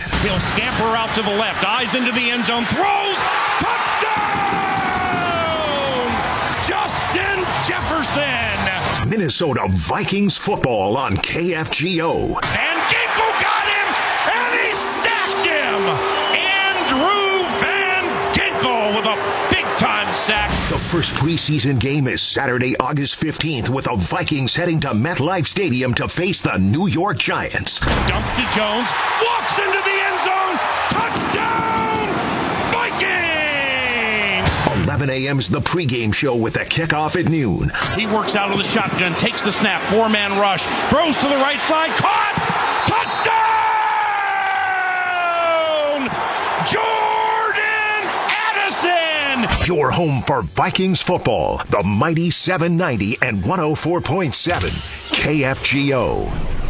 He'll scamper out to the left, eyes into the end zone, throws, touchdown! Justin Jefferson! Minnesota Vikings football on KFGO. And Ginkel got him, and he stashed him! Andrew Van Ginkel with a big-time sack. The first preseason game is Saturday, August 15th, with the Vikings heading to MetLife Stadium to face the New York Giants. Dumps to Jones, walks into the end zone, touchdown, Vikings! 11 a.m.'s the pregame show with the kickoff at noon. He works out of the shotgun, takes the snap, four-man rush, throws to the right side, caught, touchdown! Jordan Addison! Your home for Vikings football, the mighty 790 and 104.7 KFGO.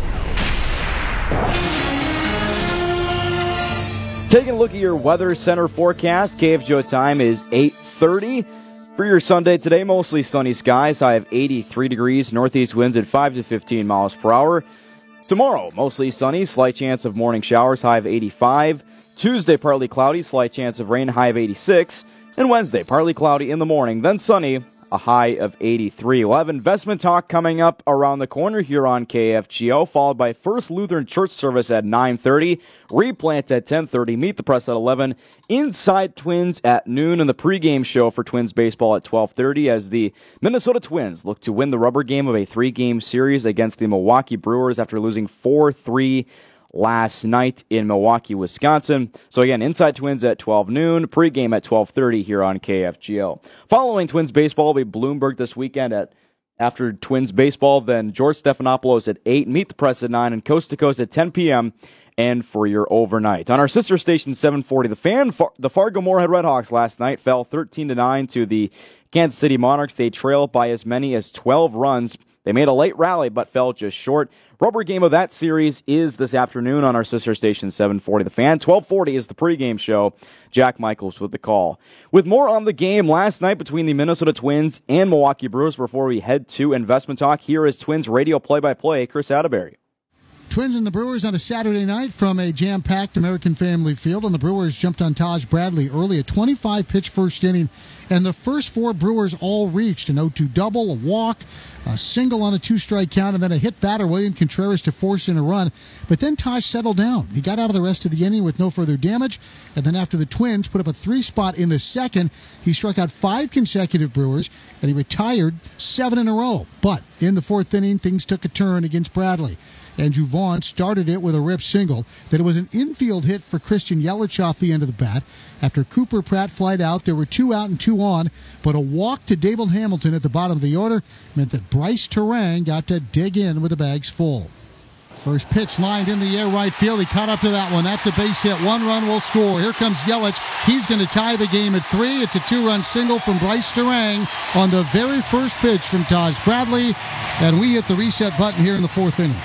Taking a look at your Weather Center forecast, KFGO time is 8:30. For your Sunday today, mostly sunny skies, high of 83 degrees, northeast winds at 5 to 15 miles per hour. Tomorrow, mostly sunny, slight chance of morning showers, high of 85. Tuesday, partly cloudy, slight chance of rain, high of 86. And Wednesday, partly cloudy in the morning, then sunny, a high of 83. We'll have investment talk coming up around the corner here on KFGO, followed by First Lutheran Church service at 9:30, Replant at 10:30, Meet the Press at 11, Inside Twins at noon, and the pregame show for Twins baseball at 12:30 as the Minnesota Twins look to win the rubber game of a 3-game series against the Milwaukee Brewers after losing 4-3 last night in Milwaukee, Wisconsin. So again, Inside Twins at 12 noon, pregame at 12:30 here on KFGO. Following Twins baseball will be Bloomberg this weekend after Twins baseball, then George Stephanopoulos at 8, Meet the Press at 9, and Coast to Coast at 10 p.m. and for your overnight. On our sister station 740, The Fan, the Fargo-Moorhead Redhawks last night fell 13-9 to the Kansas City Monarchs. They trailed by as many as 12 runs. They made a late rally but fell just short. Rubber game of that series is this afternoon on our sister station 740 The Fan. 12:40 is the pregame show. Jack Michaels with the call. With more on the game last night between the Minnesota Twins and Milwaukee Brewers before we head to investment talk, here is Twins radio play-by-play, Chris Atterbury. Twins and the Brewers on a Saturday night from a jam-packed American Family Field, and the Brewers jumped on Taj Bradley early, a 25-pitch first inning, and the first 4 Brewers all reached an 0-2 double, a walk, a single on a 2-strike count, and then a hit batter, William Contreras, to force in a run. But then Taj settled down. He got out of the rest of the inning with no further damage, and then after the Twins put up a 3-spot in the second, he struck out 5 consecutive Brewers, and he retired 7 in a row. But in the 4th inning, things took a turn against Bradley. Andrew Vaughn started it with a rip single. Then it was an infield hit for Christian Yelich off the end of the bat. After Cooper Pratt flied out, there were 2 out and 2 on, but a walk to Dable Hamilton at the bottom of the order meant that Bryce Terang got to dig in with the bags full. First pitch lined in the air right field. He caught up to that one. That's a base hit. 1 run will score. Here comes Yelich. He's going to tie the game at 3. It's a 2-run single from Bryce Terang on the very first pitch from Taj Bradley, and we hit the reset button here in the 4th inning.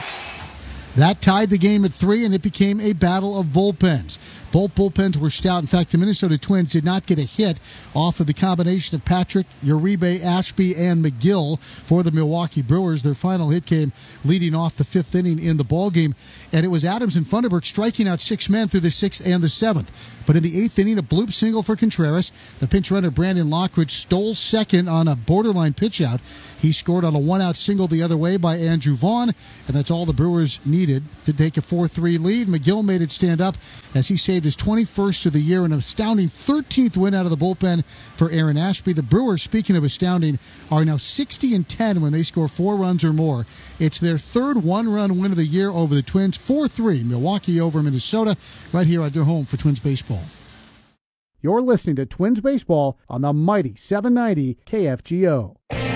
That tied the game at 3, and it became a battle of bullpens. Both bullpens were stout. In fact, the Minnesota Twins did not get a hit off of the combination of Patrick, Uribe, Ashby, and McGill for the Milwaukee Brewers. Their final hit came leading off the 5th inning in the ballgame, and it was Adams and Funderburk striking out 6 men through the 6th and the 7th. But in the 8th inning, a bloop single for Contreras. The pinch runner, Brandon Lockridge, stole second on a borderline pitch out. He scored on a 1-out single the other way by Andrew Vaughn, and that's all the Brewers needed to take a 4-3 lead. McGill made it stand up as he saved his 21st of the year, an astounding 13th win out of the bullpen for Aaron Ashby. The Brewers, speaking of astounding, are now 60-10 when they score 4 runs or more. It's their 3rd 1-run win of the year over the Twins. 4-3, Milwaukee over Minnesota, right here at their home for Twins baseball. You're listening to Twins baseball on the mighty 790 KFGO.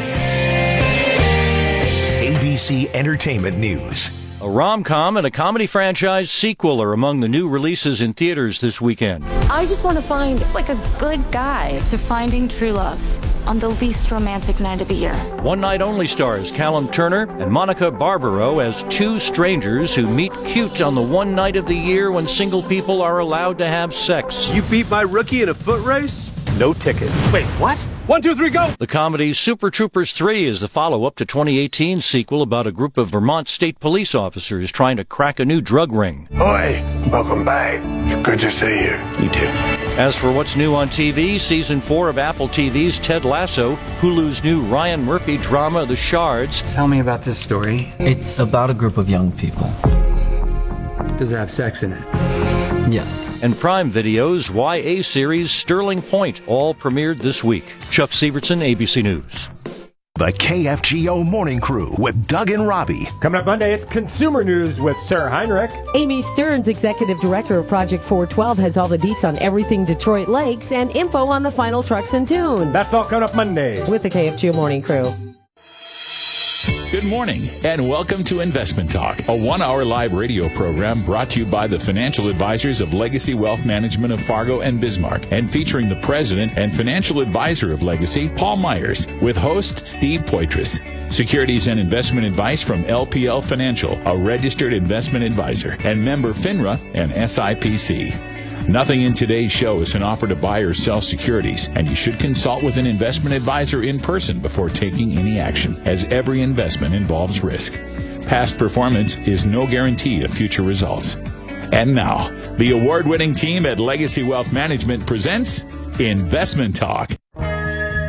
ABC Entertainment News. A rom-com and a comedy franchise sequel are among the new releases in theaters this weekend. I just want to find like a good guy. To finding true love on the least romantic night of the year. One Night Only stars Callum Turner and Monica Barbaro as 2 strangers who meet cute on the one night of the year when single people are allowed to have sex. You beat my rookie in a foot race? No ticket. Wait, what? 1, 2, 3, go! The comedy Super Troopers 3 is the follow-up to 2018's sequel about a group of Vermont state police officers trying to crack a new drug ring. Oi, welcome back. It's good to see you. You too. As for what's new on TV, Season 4 of Apple TV's Ted Lasso, Hulu's new Ryan Murphy drama The Shards. Tell me about this story. It's about a group of young people. Does it have sex in it? Yes. And Prime Video's YA series Sterling Point, all premiered this week. Chuck Sievertson, ABC News. The KFGO Morning Crew with Doug and Robbie. Coming up Monday, it's Consumer News with Sarah Heinrich. Amy Stearns, Executive Director of Project 412, has all the deets on everything Detroit Lakes and info on the final trucks and tunes. That's all coming up Monday. With the KFGO Morning Crew. Good morning, and welcome to Investment Talk, a 1-hour live radio program brought to you by the financial advisors of Legacy Wealth Management of Fargo and Bismarck, and featuring the president and financial advisor of Legacy, Paul Myers, with host Steve Poitras. Securities and investment advice from LPL Financial, a registered investment advisor, and member FINRA and SIPC. Nothing in today's show is an offer to buy or sell securities, and you should consult with an investment advisor in person before taking any action, as every investment involves risk. Past performance is no guarantee of future results. And now, the award-winning team at Legacy Wealth Management presents Investment Talk.